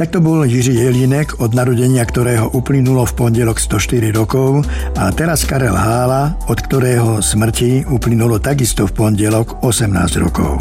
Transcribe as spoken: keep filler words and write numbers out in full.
Tak to bol Jiří Jelínek, od narodenia ktorého uplynulo v pondelok stoštyri rokov, a teraz Karel Hála, od ktorého smrti uplynulo takisto v pondelok osemnásť rokov.